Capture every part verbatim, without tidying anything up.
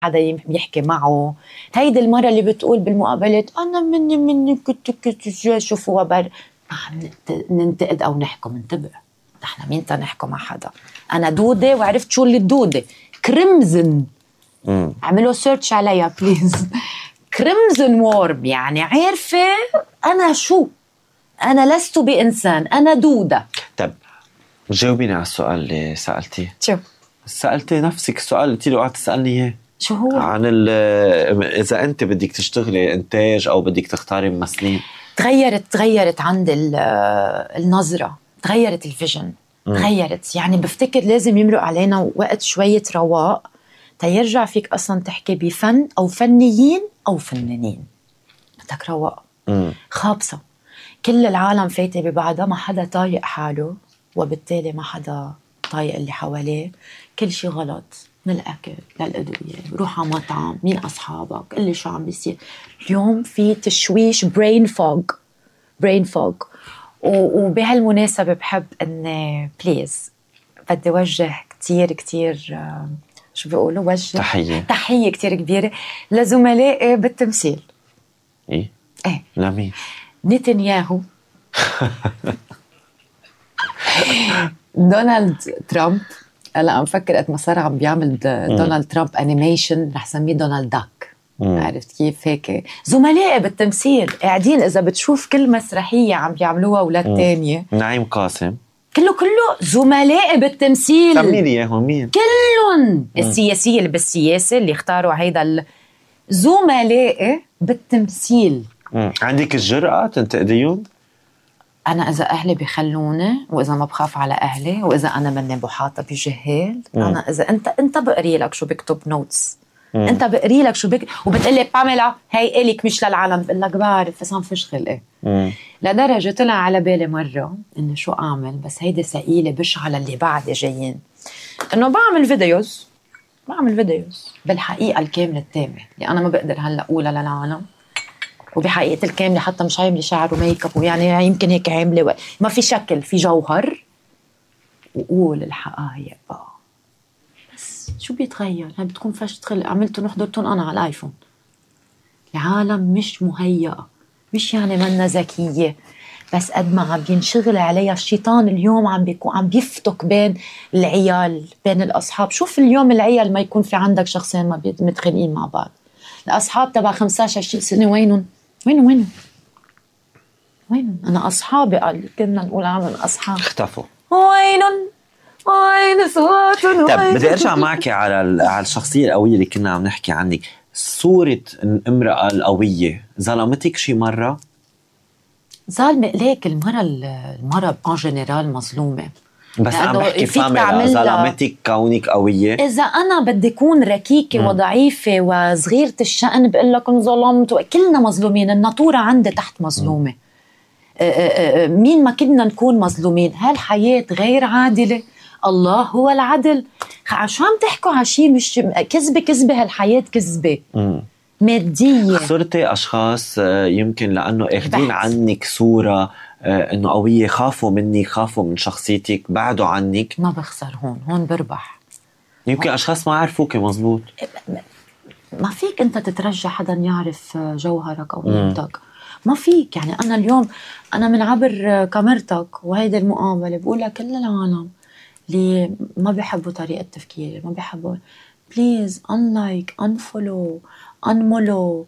حدا يحكي معه. هيدي المرة اللي بتقول بالمقابلات أنا مني مني كنت كنت شوفوا بر عم ننتقد أو نحكم. انتبه، نحن مين تنحكم مع حدا؟ أنا دودة وعرفت شو اللي الدودة كريمزن. عملوا سيرش عليها بليز. كريمزن وورم، يعني عارفة أنا شو، أنا لست بإنسان، أنا دودة. طب جاوبيني على السؤال اللي سألتيه. شو سألتي نفسك السؤال اللي تيلي وقعدت تسألني إياه؟ شو هو؟ عن إذا أنت بدك تشتغلي إنتاج أو بدك تختاري ممثلين. تغيرت تغيرت عند النظرة، تغيرت الفيجن، تغيرت. يعني بفتكر لازم يمرق علينا وقت شوية رواق تيرجع فيك أصلا تحكي بفن أو فنيين أو فنانين. بدك رواق خابصة، كل العالم فايتة ببعضها، ما حدا طايق حاله وبالتالي ما حدا طايق اللي حواليه. كل شي غلط، من الأكل للأدوية، روح على مطعم، مين أصحابك، اللي شو عم بيصير. اليوم في تشويش، brain fog brain fog. وبهالمناسبة بحب أن بليز بدي وجه كتير كتير شو بيقولوا وجه تحية تحية كتير كبيرة لزملائي بالتمثيل. إيه؟ إيه لمين؟ نتنياهو، دونالد ترامب. هلا عم فكر قد ما صار عم بيعمل دونالد ترامب انيميشن رح سميه دونالد داك. عرفت كيف؟ هيك زملائي بالتمثيل قاعدين، اذا بتشوف كل مسرحيه عم بيعملوها اولاد تانية. نعيم قاسم كله كله زملائي بالتمثيل. سمي لي اياهم مين؟ كلهم السياسيه اللي بالسياسه اللي اختاروا هيدا زملائي بالتمثيل. مم. عندك الجرأة تنتقديهم؟ أنا إذا أهلي بيخلوني، وإذا ما بخاف على أهلي، وإذا أنا مني بحاطة بجهال، أنا إذا أنت أنت بقري لك شو بكتب نوتس، مم. أنت بقري لك شو بك وبتقلي باميلا هاي إليك مش للعالم، بقول لك بعرف بس عم فيش خلقي. لدرجة طلع على بالي مرة إنه شو أعمل، بس هيدي ثقيلة بشعة للي بعد جايين، إنه بعمل فيديوز بعمل فيديوز بالحقيقة الكاملة التامة اللي أنا ما بقدر هلأ أقولها للعالم، وبحقيقة الكاملة حتى مش عاملة شعر وميك اب، ويعني يمكن هيك عاملة و... ما في شكل، في جوهر، وقول الحقائق بقى. بس شو بيتغير؟ هاي بتكون فشت خلق عملتهم وحضرتهم أنا على الآيفون. العالم مش مهيئة، مش يعني منا ذكية، بس قد ما عم بينشغل عليها الشيطان اليوم عم بيكون عم بيفتك بين العيال، بين الأصحاب. شوف اليوم العيال ما يكون في عندك شخصين ما متخانقين مع بعض، الأصحاب تبع خمسة عشر عشرين سنة وينهم؟ وينهم وينهم وينهم؟ أنا أصحابي قال كنا نقول عنهم أصحاب اختفوا. وينهم؟ وين صوتهم؟ طب بدي أرجع معك على على الشخصية القوية اللي كنا عم نحكي عنك. صورة الامرأة القوية ظلمتك شي مرة؟ ظالمة ليك المرة المرة ان جنرال مظلومة، بس عم بحكي فاميلا ظلمتك كونك قوية. إذا أنا بدي أكون ركيكة م. وضعيفة وصغيرة الشأن بقول لك انظلمت، كلنا مظلومين، الناطورة عندي تحت مظلومة. م. مين ما كنا نكون مظلومين. هالحياة غير عادلة، الله هو العدل. عشان تحكوا عشي مش كذبة كذبة، هالحياة كذبة مادية. خسرتي أشخاص يمكن لأنه اخدين عنك صورة انه قوية، خافوا مني، خافوا من شخصيتك، بعدوا عنك. ما بخسر هون هون بربح. يمكن هون. اشخاص ما عرفوك مزبوط. ما فيك انت تترجى حدا يعرف جوهرك او قيمتك، ما فيك. يعني انا اليوم انا من عبر كاميرتك وهيدا المقابلة بقولها كل العالم اللي ما بيحبوا طريقة تفكيري، ما بيحبوا، بليز unlike unfollow unfollow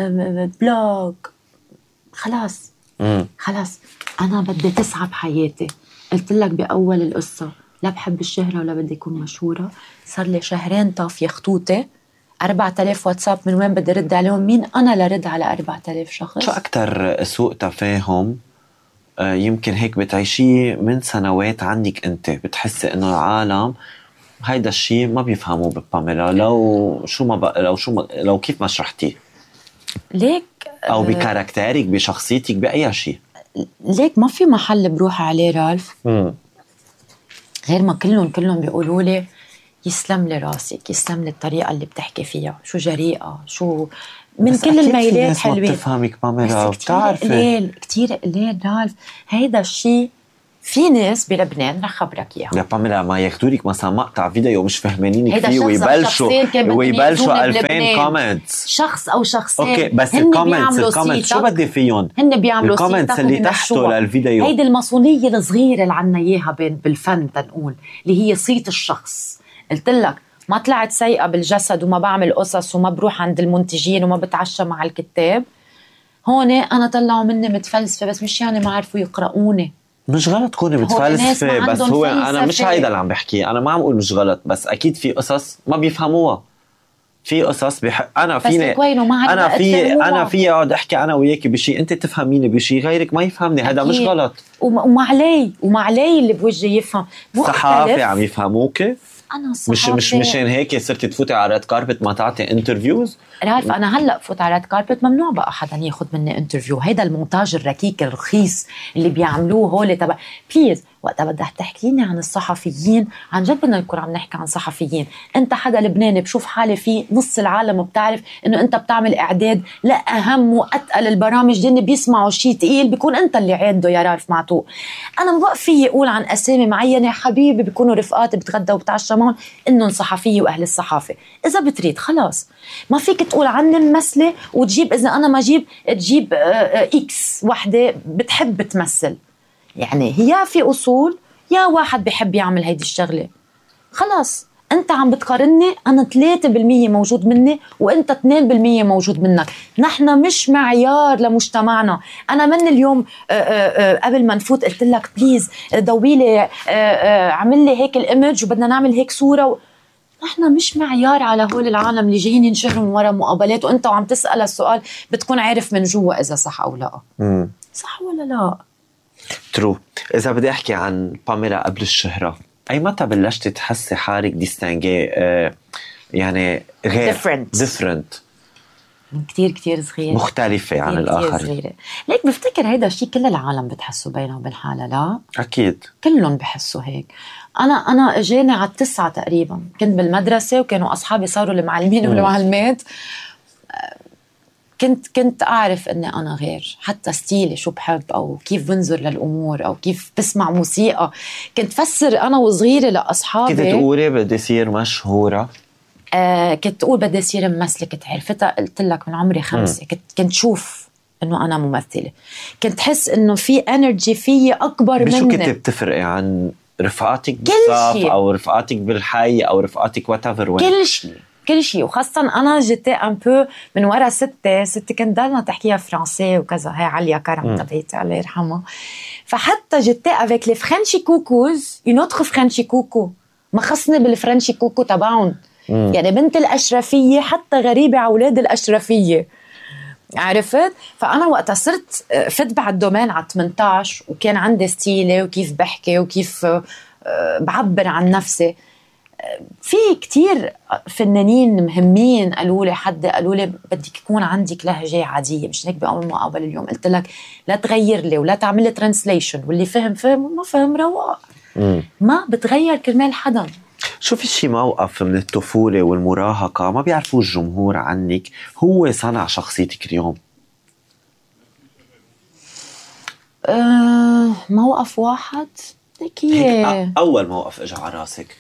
بلوك، خلاص مم. خلاص. أنا بدي تسعى بحياتي. قلت لك بأول القصة لا بحب الشهرة ولا بدي أكون مشهورة. صار لي شهرين طافية خطوطي، أربعة آلاف واتساب، من وين بدي رد عليهم؟ مين أنا لرد على أربعة آلاف شخص؟ شو أكتر سوء تفاهم آه يمكن هيك بتعيشيه من سنوات عنك أنت بتحسي إنه العالم هيدا الشيء ما بيفهموا بباميلا، لو شو ما بقى لو شو ما لو كيف ما شرحتيه ليك أو بكاركتيرك بشخصيتك بأي شيء؟ ليك ما في محل بروح عليه رالف مم. غير ما كلهم كلهم بيقولوا لي يسلم لي راسك، يسلم لي الطريقة اللي بتحكي فيها، شو جريئة، شو من كل الميلات حلوين. بس تفهمك باميلا وبتعرفي كتير قليل كتير قليل رالف. هيدا الشيء في ناس بلبنان رح خبرك اياها يا باميلا ما ياخدولك مثلا مقطع فيديو مش فهمانينك هيدا فيه شخص أو ويبلشوا شخصين كان بدهم ويبلشوا يأذوني ألفين بلبنان. كومنتس. شخص او شخصين اوكي بس هن الكومنتس بيعملوا الكومنتس شو سيتك. بدي فيهم؟ هن بيعملوا الكومنتس سيتك اللي تحته وبيمشوها. للفيديو. هيدي المصونية الصغيرة اللي عنا اياها بين بالفن تنقول اللي هي صيت الشخص. قلت لك ما طلعت سيئة بالجسد وما بعمل قصص وما بروح عند المنتجين وما بتعشى مع الكتاب. هون انا طلعوا مني متفلسفة بس مش يعني ما عرفوا يقرؤوني. مش غلط تكوني متفلسفة بس هو أنا مش هيدا اللي عم بحكي. أنا ما عم أقول مش غلط بس أكيد في قصص ما بيفهموها. في قصص بح... أنا فيني أنا في أنا في أقعد أحكي أنا وياكي بشي أنت تفهميني بشي غيرك ما يفهمني. هذا مش غلط وما علي وما علي اللي بوجهي يفهم. صحافة عم يفهموك أنا مش مش مشان هيك صرت تفوتي على ريد كاربت ما تعطي انترفيوز. رالف أنا هلأ فوت على ريد كاربت ممنوع بقى حدا ياخد مني انترفيو. هيدا المونتاج الركيك الرخيص اللي بيعملوه هولي تبع بليز. وقتها بدك تحكيني عن الصحفيين عن جد بدنا نكون عم نحكي عن صحفيين. انت حدا لبناني بشوف حالي فيه نص العالم بتعرف انه انت بتعمل اعداد لا اهم واتقل البرامج دي بيسمعوا شيء تقيل بيكون انت اللي عاده يا رالف معتوق. انا ما بقى في اقول عن اسامي معينه حبيبي بيكونوا رفقاتي بتغدى وبتعشى معهم انهم صحفيه واهل الصحافه. اذا بتريد خلاص ما فيك تقول عني ممثله وتجيب اذا انا ما جيب تجيب اكس وحده بتحب تمثل. يعني هي في أصول يا واحد بيحب يعمل هيدي الشغلة. خلاص أنت عم بتقارني أنا ثلاثة بالمية موجود مني وأنت اثنين بالمية موجود منك. نحن مش معيار لمجتمعنا. أنا من اليوم آآ آآ قبل ما نفوت قلت لك بليز ضويلي عمل لي هيك الإيمج وبدنا نعمل هيك صورة و... نحن مش معيار على هول العالم اللي جايين ينشهروا من وراء مقابلات وأنت وعم تسأل السؤال بتكون عارف من جوا إذا صح أو لا. مم. صح ولا لا؟ ترو. إذا بدي أحكي عن باميلا قبل الشهرة أي متى بلشتي تحسي حالك ديستانجي آه يعني غير different different من كتير كتير صغيرة مختلفة عن الآخر. ليك بفتكر هيدا الشيء كل العالم بتحسوا بينه وبين حالها. لا أكيد كلهم بحسوا هيك. أنا أنا اجاني على التسعة تقريبا كنت بالمدرسة وكانوا أصحابي صاروا المعلمين والمعلمات. كنت كنت أعرف إني أنا غير حتى ستيلي شو بحب أو كيف بنظر للأمور أو كيف بسمع موسيقى. كنت فسر أنا وصغيرة لأصحابي. كنت تقولي بدي صير مشهورة. آه كنت أقول بدي صير ممثلة. كنت عرفتها قلت لك من عمري خمسة. كنت كنت شوف إنه أنا ممثلة. كنت حس إنه في انرجي فيي أكبر مني. بشو كنت بتفرقي عن رفقاتك بالصف أو رفقاتك بالحي أو رفقاتك whatever وين؟ كل شيء كل شيء. وخاصة أنا جيتي أن بو من وراء ستة ستة كنت دالنا تحكيها فرنسي وكذا. هاي عليا كرم تبعيتي الله يرحمها. فحتى جيتي avec les Frenchy Cuckoos une autre Frenchy Cuckoo ما خصني بالفرنشي كوكو تبعون. يعني بنت الأشرفية حتى غريبة على أولاد الأشرفية عرفت. فأنا وقتها صرت فت بعد دومين على ثمانية عشر وكان عندي ستيلي وكيف بحكي وكيف بعبر عن نفسي. في كتير فنانين مهمين قالوا لي حد قالوا لي بدك يكون عندك لهجة عادية. مش هيك بأول مقابل اليوم قلت لك لا تغير لي ولا تعمل لي ترانسليشن واللي فهم فهم وما فهم رواق. ما بتغير كرمال حدا. شو في شي موقف من الطفولة والمراهقة ما بيعرفوا الجمهور عنك هو صنع شخصيتك اليوم؟ أه موقف واحد هيك. أول موقف اجى على راسك؟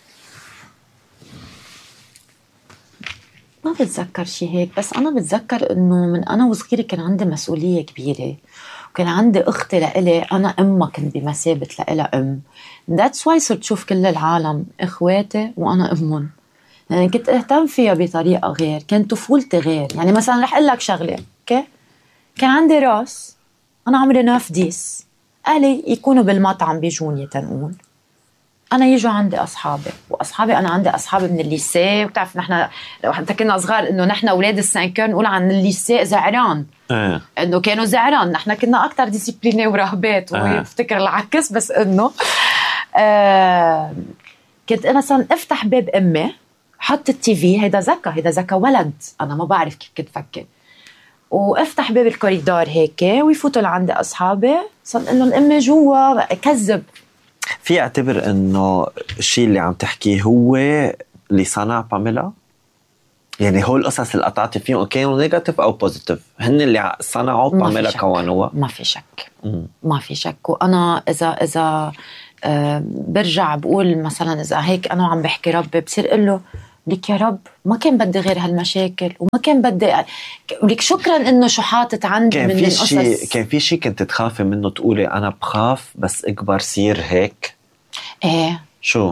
ما بتذكر شي هيك بس أنا بتذكر إنه من أنا وصغيرة كان عندي مسؤولية كبيرة وكان عندي أختي لإلي أنا أمها كنت بمثابة لإلها أم. that's why صرت شوف كل العالم إخواتي وأنا أمهم. يعني كنت أهتم فيها بطريقة غير. كانت طفولتي غير. يعني مثلا رح أقول لك شغلة okay? كان عندي راس أنا عمري ناف ديس أهلي يكونوا بالمطعم بيجوني تنقول أنا يجوا عندي أصحابي وأصحابي أنا عندي أصحابي من الليسي. وتعرف نحن لو حتى كنا صغار إنه نحن أولاد السانكون نقول عن الليسي زعران آه. إنه كانوا زعران. نحن كنا أكتر ديسيبليني ورهبات ويفتكر آه. العكس بس إنه آه كنت أنا مثلا أفتح باب أمي حط التي في هيدا زكا هيدا زكا ولد أنا ما بعرف كيف كنت فكر وافتح باب الكوريدور هيك ويفوتوا لعندي أصحابي صار لهم أمي جوا كذب. في اعتبر انه الشيء اللي عم تحكيه هو اللي صنع باميلا؟ يعني هول القصص اللي قطعتي فيهم كانوا نيجاتيف او بوزيتيف؟ هن اللي صنعوا بعملها كونوها؟ ما في شك. مم. ما في شك. وانا اذا اذا أه برجع بقول مثلا اذا هيك انا عم بحكي ربي بصير اقول له لك يا رب ما كان بدي غير هالمشاكل وما كان بدي لك شكرا انه شو حاطط عندي من القصص. كان في شيء كنت تخافي منه تقولي انا بخاف بس اكبر صير هيك؟ ايه. شو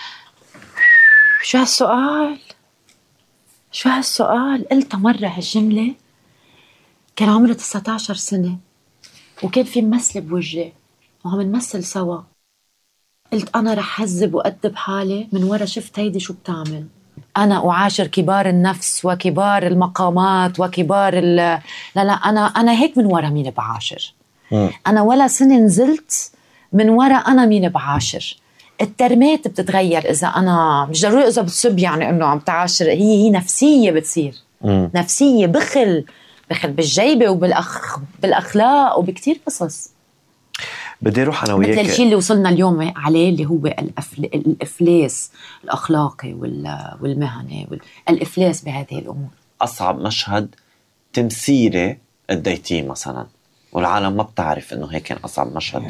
شو هالسؤال شو هالسؤال قلت مرة هالجملة كان عمري تسعة عشر سنة وكان في ممثلة بوجهي وعم نمثل سوا. قلت أنا رح هذب وأدب حالي من ورا شفت هيدي شو بتعمل. أنا أعاشر كبار النفس وكبار المقامات وكبار ال لا لا أنا أنا هيك من ورا مين بعاشر. م. أنا ولا سنة نزلت من ورا أنا مين بعاشر. الترمات بتتغير إذا أنا مش ضروري إذا بتصب يعني إنه عم تعاشر. هي هي نفسية بتصير. م. نفسية بخل بخل بالجيبة وبالأخ بالأخلاق وبكتير قصص. بدي اروح انا وياك مثل الشيء اللي وصلنا اليوم عليه اللي هو الأفل... الافلاس الاخلاقي وال... والمهني والافلاس بهذه الامور. اصعب مشهد تمثيلي اديتيه مثلا والعالم ما بتعرف انه هيك كان اصعب مشهد؟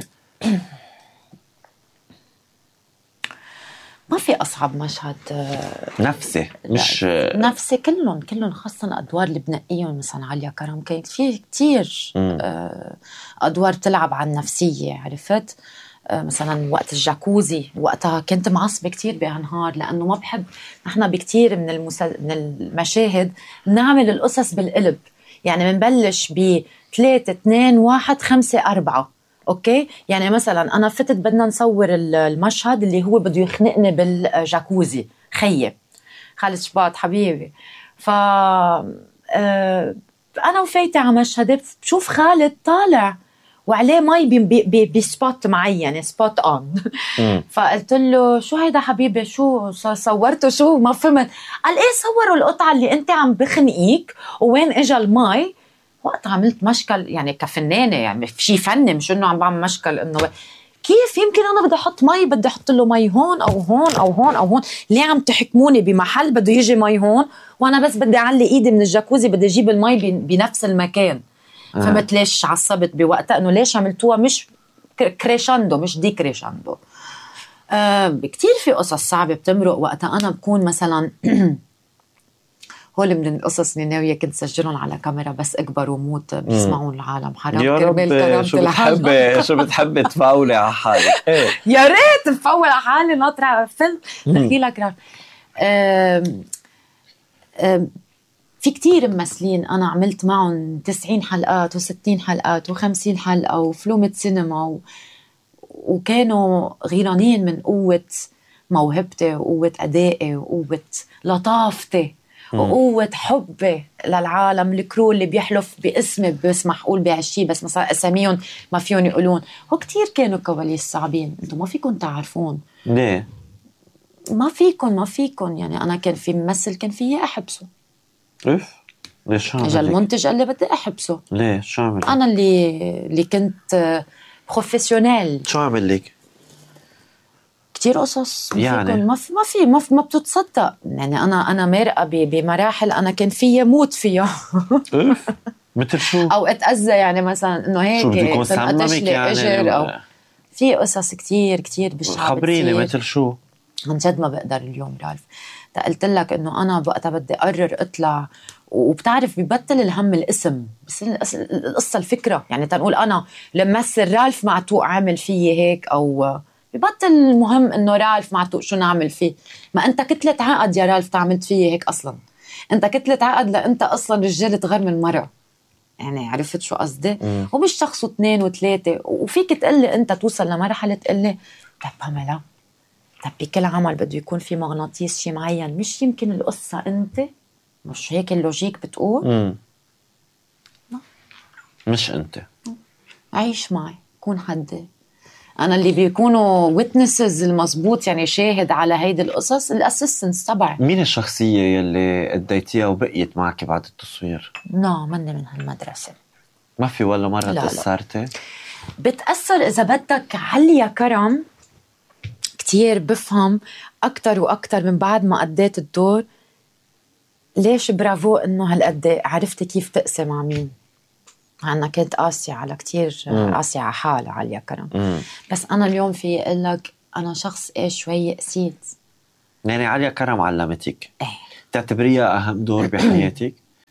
ما في أصعب مشهد نفسي مش نفسي. كلهم كلهم خاصة الأدوار اللي بنقيهم مثلا عليا كرم كانت في كتير أدوار تلعب عن نفسية. عرفت مثلا وقت الجاكوزي وقتها كنت معصبة كتير بهالنهار لأنه ما بحب نحن بكتير من, المسل... من المشاهد نعمل القصص بالقلب. يعني منبلش بثلاثة اثنين واحد خمسة أربعة اوكي. يعني مثلا انا فتت بدنا نصور المشهد اللي هو بده يخنقني بالجاكوزي خيي خالد شباط حبيبي. ف آه... انا وفايته على مشهد بشوف خالد طالع وعليه مي بسبوت معين سبوت اون. فقلت له شو هيدا حبيبي شو صورته شو ما فهمت. قال ايه صوروا القطعه اللي انت عم بخنقيك وين اجا المي. وقت عملت مشكل يعني كفنانة يعني في شي فني مش انه عم بعمل مشكل انه كيف يمكن انا بدي احط مي بدي احط له مي هون او هون او هون او هون. ليه عم تحكموني بمحل بده يجي مي هون وانا بس بدي اعلي ايدي من الجاكوزي بدي اجيب المي بنفس المكان. آه. فهمت ليش عصبت بوقتها انه ليش عملتوها مش كريشاندو مش دي كريشاندو. آه كتير في قصص صعبة بتمرق وقتها انا بكون مثلا هول من القصص اللي ناوية كنت سجلهم على كاميرا بس اكبر وموت بيسمعون العالم حرام يا رب. شو بتحبي شو بتحبي تفاولي على حالك؟ ايه يا ريت تفول على حالي ناطرة فيلم بحكي لك رح. أم أم في كتير ممثلين أنا عملت معهم تسعين حلقات وستين حلقات وخمسين حلقة وفلومة سينما و... وكانوا غيرانين من قوة موهبتي وقوة أدائي وقوة لطافتي وقوة حبي للعالم. الكرو اللي بيحلف باسمي بسمح أقول بهالشي بس مثلا أساميهم ما فيهم يقولون. هو كتير كانوا كواليس صعبين انتم ما فيكم تعرفون. ليه؟ ما فيكم ما فيكم يعني أنا كان في ممثل كان فيه أحبسه. إف؟ ليش شو عمل؟ اجى المنتج قال لي بدي أحبسه. ليه؟ شو عمل؟ أنا اللي اللي كنت بروفيسيونيل. شو عمل لك؟ كتير قصص يعني ما في ما في ما, في ما بتتصدق يعني انا انا مرقه بمراحل انا كان فيا موت فيها. مثل شو؟ او اتاذى يعني مثلا انه هيك شو بده يكون سممك يعني اجر او في قصص كتير كتير بالشعب. خبريني مثل شو؟ عن جد ما بقدر اليوم رالف. قلت لك انه انا وقتها بدي اقرر اطلع وبتعرف ببطل الهم الاسم بس القصه الفكره. يعني تنقول انا لما مثل رالف معتوق عامل فيي هيك او ببطل المهم انه رالف معتوق شو نعمل فيه. ما انت كتلة عقد يا رالف تعملت فيه هيك اصلا. انت كتلة عقد لانت اصلا رجال تغير من مرة. يعني عرفت شو قصدي؟ ومش شخص واثنين وثلاثة. وفيك تقلي انت توصل لمرحلة تقلي طب باميلا طب بكل عمل بده يكون في مغناطيس شي معين مش يمكن القصة انت مش هيك اللوجيك بتقول؟ مم. مش انت. عيش معي كون حدي. أنا اللي بيكونوا witnesses المزبوط يعني شاهد على هيدي القصص الأسيستنس تبعي. مين الشخصية يلي اديتيها وبقيت معك بعد التصوير؟ لا مني من هالمدرسة. ما في ولا مرة تأثرتي؟ بتأثر إذا بدك عليا كرم كتير بفهم أكتر وأكتر من بعد ما أديت الدور ليش برافو إنه هالقد عرفت كيف تقسم مع مين. أنا كنت قاسية على كتير، قاسية على حالة عليا كرم. مم. بس أنا اليوم في أقول لك أنا شخص إيه شوي قسيت. يعني عليا كرم علمتك. إيه. تعتبريها أهم دور بحياتك؟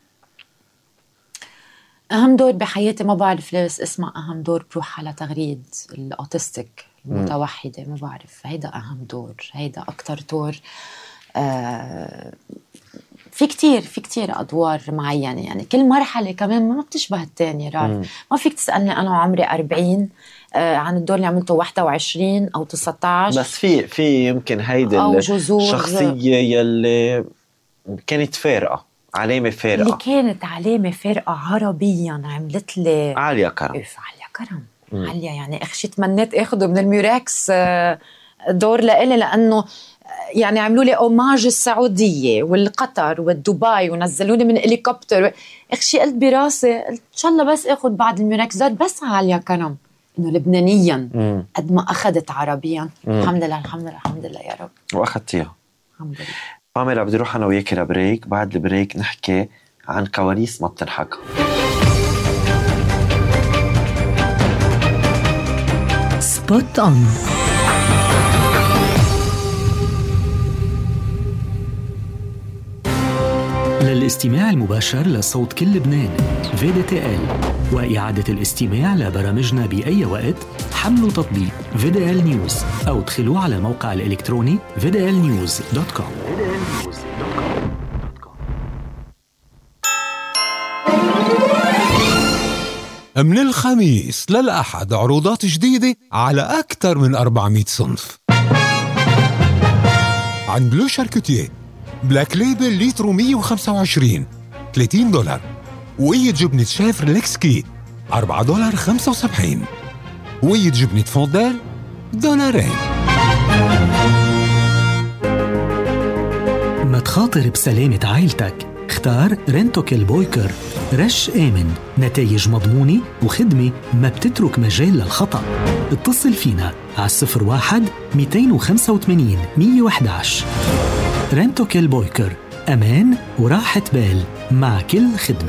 أهم دور بحياتي ما بعرف ليش اسمها أهم دور، بروح على تغريد الأوتستيك المتوحدة، ما بعرف هيدا أهم دور، هيدا أكتر دور. آه في كتير في كتير أدوار معينة، يعني كل مرحلة كمان ما بتشبه التانية. رعب ما فيك تسألني أنا وعمري أربعين آه عن الدور اللي عملته واحد وعشرين أو تسعة عشر. بس في في يمكن هيدا الشخصية يلي كانت فارقة، علامة فارقة، اللي كانت علامة فارقة عربيا عملت لي عليا كرم. إيه عليا كرم. مم. عليا يعني أخشي تمنيت أخده من الميراكس آه دور لإلي، لأنه يعني عملوا لي أوماج السعودية والقطر والدبي ونزلوني من هليكوبتر. اخشي قلت براسي قلت إن شاء الله بس أخذ بعد الميراكس دور، بس عليا كرم إنه لبنانيا قد ما أخذت عربيا. مم. الحمد لله الحمد لله الحمد لله يا رب وأخذتيها الحمد لله. باميلا بدي روح أنا وياكي لبريك، بعد البريك نحكي عن كواليس ما بتنحكى. سبوت أون. للاستماع المباشر لصوت كل لبنان في دي تي إل وإعادة الاستماع لبرامجنا بأي وقت، حملوا تطبيق في دي إل نيوز أو ادخلوا على الموقع الإلكتروني في دي إل نيوز دوت كوم. من الخميس للأحد عروضات جديدة على أكثر من أربعمية صنف. عند لو شاركوتيه بلاك ليبل لتر مية وخمسة وعشرين ثلاثين دولار، وقية جبنة شيف ريلكس كيت أربعة دولار خمسة وسبعين، وقية جبنة فونديل دولارين. ما تخاطر بسلامة عائلتك، اختار رينتوكل بويكر، رش آمن، نتائج مضمونة وخدمة ما بتترك مجال للخطأ. اتصل فينا على صفر واحد مئتين وخمسة وثمانين مية وإحدى عشر. رينتوكل بويكر، أمان وراحة بال مع كل خدمة.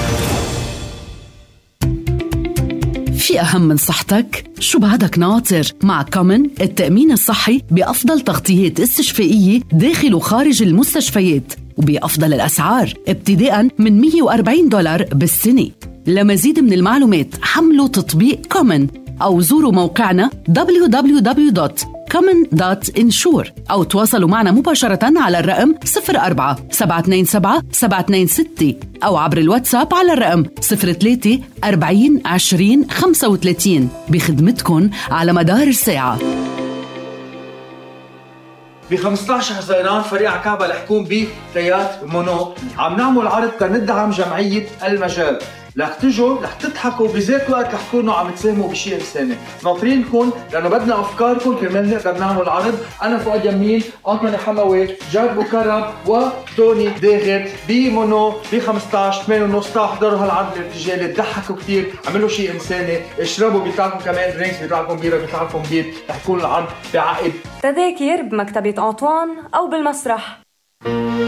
في أهم من صحتك؟ شو بعدك ناطر؟ مع كومن التأمين الصحي بأفضل تغطيات استشفائية داخل وخارج المستشفيات وبأفضل الأسعار ابتداءً من مية وأربعين دولار بالسنة. لمزيد من المعلومات حملوا تطبيق كومن أو زوروا موقعنا دبليو دبليو دبليو دوت كومن دوت إنشور أو تواصلوا معنا مباشرة على الرقم صفر أربعة سبعة اثنين سبعة سبعة اثنين ستة أو عبر الواتساب على الرقم صفر ثلاثة أربعين عشرين خمسة وثلاثين. بخدمتكم على مدار الساعة. ب خمسة عشر حزيران فريق عكابة الحكوم بثيات مونو عم نعمل عرض كندعم جمعية المجال. رح تجوا رح تضحكوا بذات الوقت رح تكونوا عم تساهموا بشيء إنساني. ناطرينكم لأنه بدنا أفكاركم كرمال نقدر نعمل عرض. أنا فؤاد يمين، أنطوني حموي، جاد بوكرم وتوني داغر بمونو ب خمسة عشر ثمانية ونص. تحضروا هالعرض الارتجالي، تضحكوا كتير، عملوا شيء إنساني، اشربوا بيطلعكم كمان درينكس، بيطلعكم بيرة، بيطلعكم بيت. رح يكون العرض بعقد. تذاكر بمكتبة أنطوان أو بالمسرح.